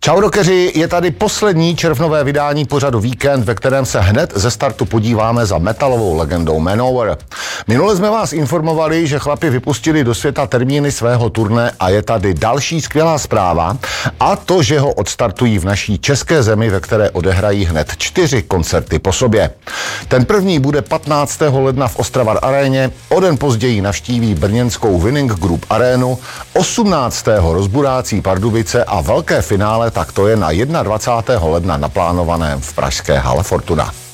Čau rockeři, je tady poslední červnové vydání pořadu Víkend, ve kterém se hned ze startu podíváme za metalovou legendou Manowar. Minule jsme vás informovali, že chlapi vypustili do světa termíny svého turné a je tady další skvělá zpráva, a to, že ho odstartují v naší české zemi, ve které odehrají hned 4 koncerty po sobě. Ten první bude 15. ledna v Ostravar aréně, o den později navštíví brněnskou Winning Group arénu, 18. rozburácí Pardubice a velké finále tak to je na 21. ledna naplánovaném v pražské hale Fortuna.